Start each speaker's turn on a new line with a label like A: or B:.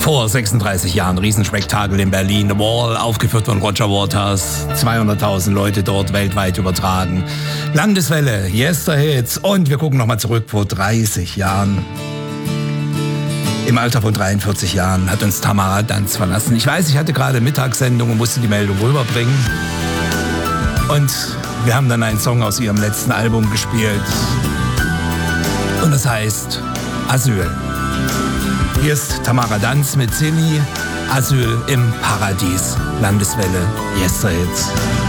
A: Vor 36 Jahren, Riesenspektakel in Berlin, The Wall, aufgeführt von Roger Waters, 200.000 Leute dort weltweit übertragen. Landeswelle, Yesterhits und wir gucken nochmal zurück vor 30 Jahren. Im Alter von 43 Jahren hat uns Tamara Danz verlassen. Ich weiß, ich hatte gerade Mittagssendung und musste die Meldung rüberbringen. Und wir haben dann einen Song aus ihrem letzten Album gespielt. Und das heißt Asyl. Hier ist Tamara Danz mit Silly, Asyl im Paradies. Landeswelle, Yesterhits.